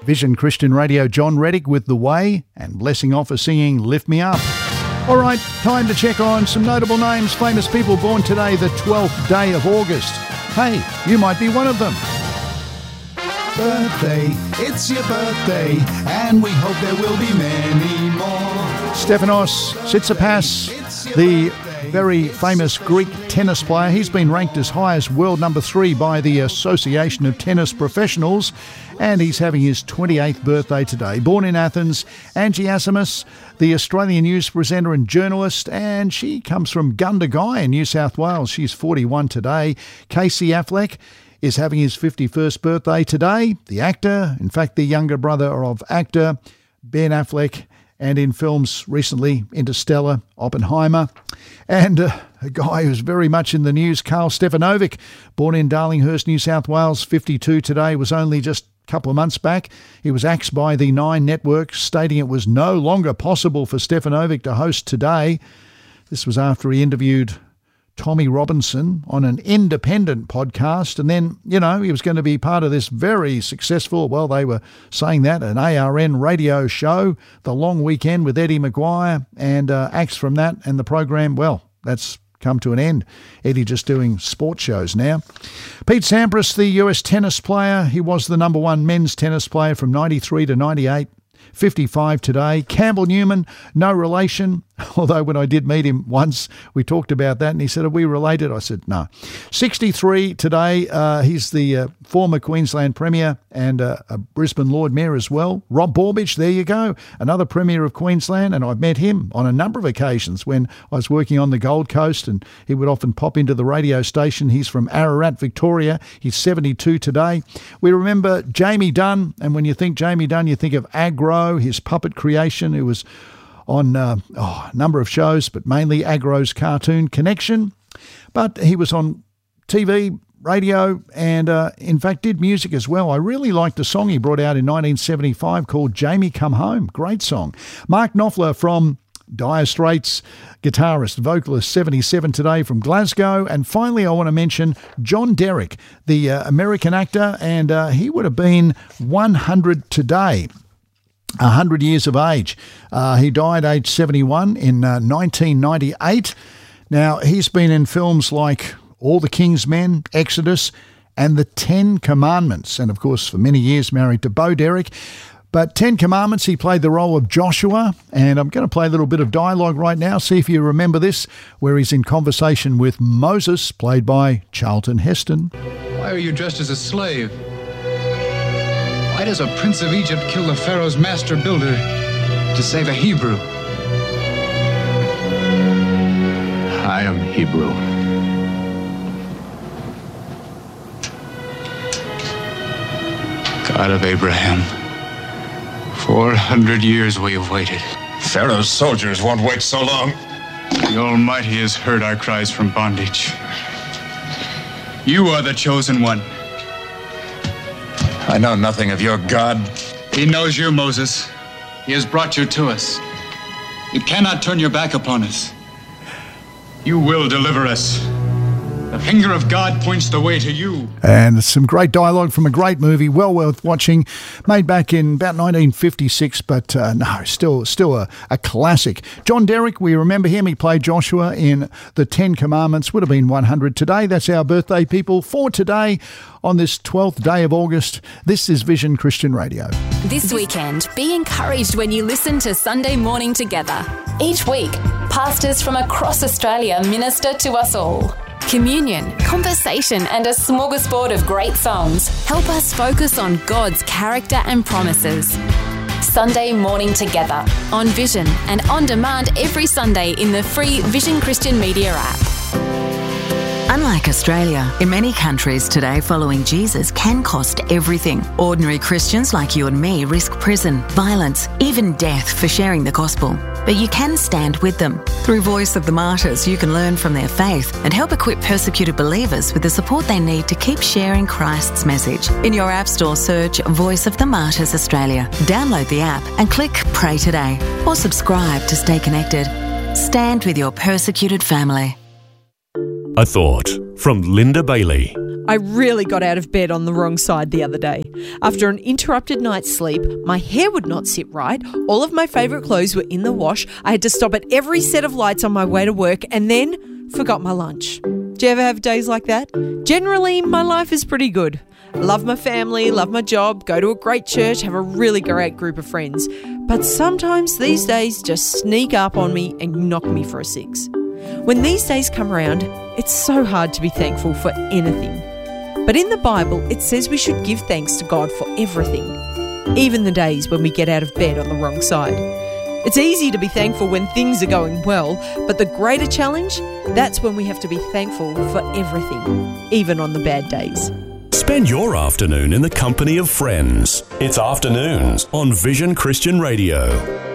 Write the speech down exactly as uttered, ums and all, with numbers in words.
Vision Christian Radio, John Reddick with The Way, and Blessing Offer singing Lift Me Up. All right, time to check on some notable names, famous people born today, the twelfth day of August. Hey, you might be one of them. Birthday, it's your birthday, and we hope there will be many more. Stefanos Tsitsipas, the very famous Greek tennis player. He's been ranked as high as world number three by the Association of Tennis Professionals, and he's having his twenty-eighth birthday today. Born in Athens, Angie Asimus, the Australian news presenter and journalist, and she comes from Gundagai in New South Wales. She's forty-one today. Casey Affleck is having his fifty-first birthday today. The actor, in fact, the younger brother of actor Ben Affleck, and in films recently, Interstellar, Oppenheimer. And uh, a guy who's very much in the news, Karl Stefanovic, born in Darlinghurst, New South Wales, fifty-two today, was only just a couple of months back. He was axed by the Nine Network, stating it was no longer possible for Stefanovic to host Today. This was after he interviewed Tommy Robinson on an independent podcast, and then, you know, he was going to be part of this very successful, well, they were saying that, an A R N radio show, The Long Weekend with Eddie Maguire, and uh, acts from that, and the program, well, that's come to an end. Eddie just doing sports shows now. Pete Sampras, the U S tennis player, he was the number one men's tennis player from ninety-three to ninety-eight. fifty-five today. Campbell Newman, no relation, although when I did meet him once, we talked about that, and he said, are we related? I said, no. sixty-three today. Uh, he's the uh, former Queensland Premier and uh, a Brisbane Lord Mayor as well. Rob Borbidge, there you go, another Premier of Queensland, and I've met him on a number of occasions when I was working on the Gold Coast, and he would often pop into the radio station. He's from Ararat, Victoria. He's seventy-two today. We remember Jamie Dunn, and when you think Jamie Dunn, you think of Agro, his puppet creation, who was on uh, oh, a number of shows, but mainly Agro's Cartoon Connection. But he was on T V, radio, and uh, in fact did music as well. I really liked a song he brought out in nineteen seventy-five called Jamie Come Home. Great song. Mark Knopfler from Dire Straits, guitarist, vocalist, seventy-seven today from Glasgow. And finally, I want to mention John Derek, the uh, American actor, and uh, he would have been one hundred today. one hundred years of age. Uh, he died age seventy-one in uh, nineteen ninety-eight. Now, he's been in films like All the King's Men, Exodus, and The Ten Commandments. And, of course, for many years married to Bo Derek. But Ten Commandments, he played the role of Joshua. And I'm going to play a little bit of dialogue right now. See if you remember this, where he's in conversation with Moses, played by Charlton Heston. Why are you dressed as a slave? Why does a prince of Egypt kill the Pharaoh's master builder to save a Hebrew? I am Hebrew. God of Abraham, four hundred years we have waited. Pharaoh's soldiers won't wait so long. The Almighty has heard our cries from bondage. You are the chosen one. I know nothing of your God. He knows you, Moses. He has brought you to us. You cannot turn your back upon us. You will deliver us. The finger of God points the way to you. And some great dialogue from a great movie, well worth watching, made back in about nineteen fifty-six, but uh, no, still still a, a classic. John Derek, we remember him. He played Joshua in The Ten Commandments, would have been one hundred today. That's our birthday, people, for today on this twelfth day of August. This is Vision Christian Radio. This weekend, be encouraged when you listen to Sunday Morning Together. Each week, pastors from across Australia minister to us all. Communion, conversation, and a smorgasbord of great songs help us focus on God's character and promises. Sunday Morning Together on Vision and on demand every Sunday in the free Vision Christian Media app. Unlike Australia, in many countries today, following Jesus can cost everything. Ordinary Christians like you and me risk prison, violence, even death for sharing the gospel. But you can stand with them. Through Voice of the Martyrs, you can learn from their faith and help equip persecuted believers with the support they need to keep sharing Christ's message. In your App Store, search Voice of the Martyrs Australia. Download the app and click Pray Today or subscribe to stay connected. Stand with your persecuted family. A thought from Linda Bailey. I really got out of bed on the wrong side the other day. After an interrupted night's sleep, my hair would not sit right, all of my favourite clothes were in the wash, I had to stop at every set of lights on my way to work, and then forgot my lunch. Do you ever have days like that? Generally, my life is pretty good. Love my family, love my job, go to a great church, have a really great group of friends. But sometimes these days just sneak up on me and knock me for a six. When these days come around, it's so hard to be thankful for anything. But in the Bible, it says we should give thanks to God for everything, even the days when we get out of bed on the wrong side. It's easy to be thankful when things are going well, but the greater challenge, that's when we have to be thankful for everything, even on the bad days. Spend your afternoon in the company of friends. It's Afternoons on Vision Christian Radio.